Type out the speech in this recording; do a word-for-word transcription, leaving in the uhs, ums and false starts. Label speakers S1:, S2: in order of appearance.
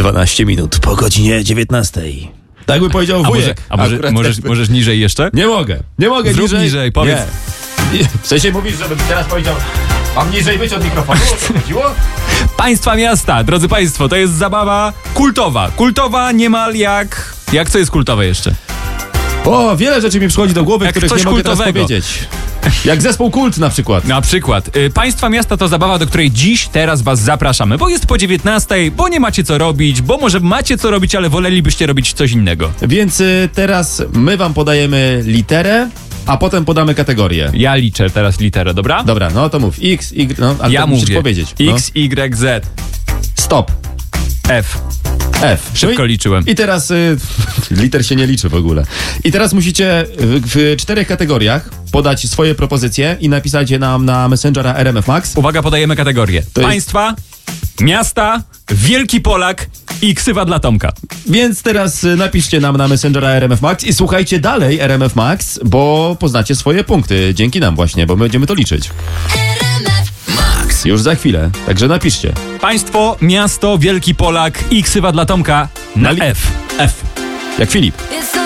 S1: dwanaście minut po godzinie dziewiętnastej. Tak by powiedział
S2: A, może,
S1: wujek.
S2: a może,
S1: Akurat
S2: możesz,
S1: jakby-
S2: możesz niżej jeszcze?
S1: Nie mogę, nie mogę
S2: Zrób
S1: niżej.
S2: niżej, powiedz.
S1: Nie. W sensie mówisz, żebym teraz powiedział, mam niżej być od mikrofonu? O co chodziło?
S2: Państwa miasta, drodzy państwo, to jest zabawa kultowa. Kultowa niemal jak... Jak co jest kultowe jeszcze?
S1: O, wiele rzeczy mi przychodzi do głowy,
S2: Jak
S1: których
S2: coś
S1: nie mogę teraz
S2: kultowego.
S1: powiedzieć. Jak zespół Kult na przykład.
S2: Na przykład, y, Państwa miasta to zabawa, do której dziś, teraz was zapraszamy, bo jest po dziewiętnastej, bo nie macie co robić, bo może macie co robić, ale wolelibyście robić coś innego.
S1: Więc y, teraz my wam podajemy literę, a potem podamy kategorię.
S2: Ja liczę teraz literę, dobra?
S1: Dobra, no to mów. X, Y, no, ale
S2: Ja
S1: to musisz
S2: mówię.
S1: powiedzieć. No.
S2: X, Y, Z,
S1: Stop.
S2: F.
S1: F.
S2: Szybko
S1: No i,
S2: liczyłem.
S1: I teraz y, liter się nie liczy w ogóle. I teraz musicie w, w czterech kategoriach podać swoje propozycje i napisać je nam na Messengera R M F Max.
S2: Uwaga, podajemy kategorię.
S1: To jest-
S2: Państwa, miasta, Wielki Polak i ksywa dla Tomka.
S1: Więc teraz y, napiszcie nam na Messengera R M F Max i słuchajcie dalej R M F Max, bo poznacie swoje punkty. Dzięki nam właśnie, bo my będziemy to liczyć. Już za chwilę, także napiszcie.
S2: Państwo, miasto, Wielki Polak i ksywa dla Tomka na
S1: li-
S2: F.
S1: F. Jak Filip.
S3: It's